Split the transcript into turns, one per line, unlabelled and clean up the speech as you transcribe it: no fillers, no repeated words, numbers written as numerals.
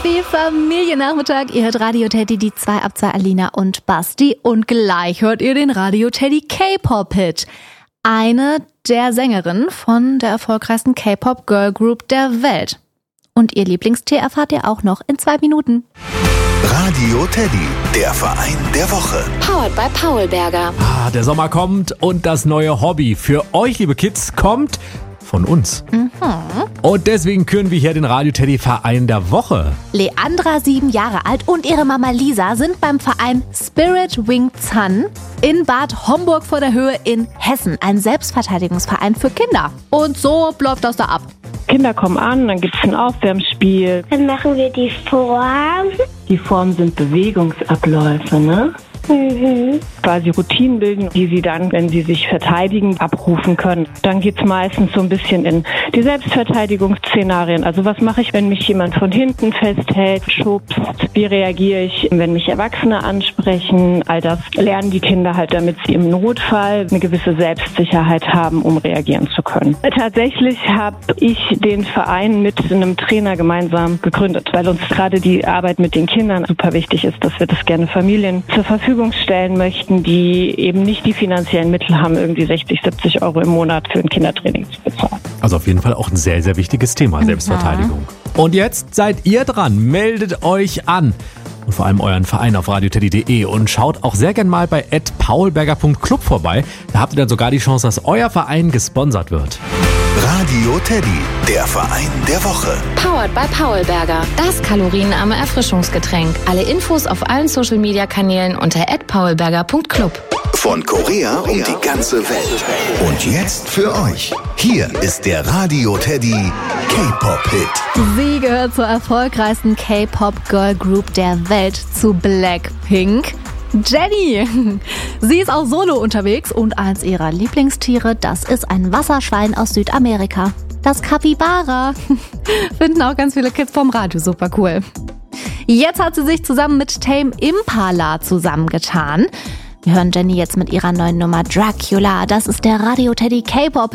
Happy Familiennachmittag. Ihr hört Radio Teddy, die 2 ab 2 Alina und Basti. Und gleich hört ihr den Radio Teddy K-Pop-Hit. Eine der Sängerinnen von der erfolgreichsten K-Pop-Girl-Group der Welt. Und ihr Lieblingstee erfahrt ihr auch noch in 2 Minuten.
Radio Teddy, der Verein der Woche.
Powered by Paulberger.
Der Sommer kommt und das neue Hobby für euch, liebe Kids, kommt von uns. Und deswegen küren wir hier den Radio Teddy Verein der Woche.
Leandra, 7 Jahre alt, und ihre Mama Lisa sind beim Verein Spirit Wing Zan in Bad Homburg vor der Höhe in Hessen. Ein Selbstverteidigungsverein für Kinder. Und so läuft das da ab.
Kinder kommen an, dann gibt es ein Aufwärmspiel.
Dann machen wir die Form.
Die Formen sind Bewegungsabläufe, ne? Quasi Routinen bilden, die sie dann, wenn sie sich verteidigen, abrufen können. Dann geht es meistens so ein bisschen in die Selbstverteidigungsszenarien. Also was mache ich, wenn mich jemand von hinten festhält, schubst? Wie reagiere ich, wenn mich Erwachsene ansprechen? All das lernen die Kinder halt, damit sie im Notfall eine gewisse Selbstsicherheit haben, um reagieren zu können. Tatsächlich habe ich den Verein mit einem Trainer gemeinsam gegründet, weil uns gerade die Arbeit mit den Kindern super wichtig ist, dass wir das gerne Familien zur Verfügung stellen möchten, die eben nicht die finanziellen Mittel haben, irgendwie 60, 70 Euro im Monat für ein Kindertraining zu bezahlen.
Also auf jeden Fall auch ein sehr, sehr wichtiges Thema, Selbstverteidigung. Und jetzt seid ihr dran. Meldet euch an. Und vor allem euren Verein auf radioteddy.de und schaut auch sehr gern mal bei @paulberger.club vorbei. Da habt ihr dann sogar die Chance, dass euer Verein gesponsert wird.
Radio Teddy, der Verein der Woche.
Powered by Paulberger. Das kalorienarme Erfrischungsgetränk. Alle Infos auf allen Social-Media-Kanälen unter @paulberger.club.
Von Korea und die ganze Welt. Und jetzt für euch. Hier ist der Radio Teddy K-Pop-Hit.
Sie gehört zur erfolgreichsten K-Pop-Girl-Group der Welt, zu Blackpink. Jennie. Sie ist auch solo unterwegs und eins ihrer Lieblingstiere, das ist ein Wasserschwein aus Südamerika. Das Capybara. Finden auch ganz viele Kids vom Radio super cool. Jetzt hat sie sich zusammen mit Tame Impala zusammengetan. Wir hören Jennie jetzt mit ihrer neuen Nummer Dracula. Das ist der Radio Teddy K-Pop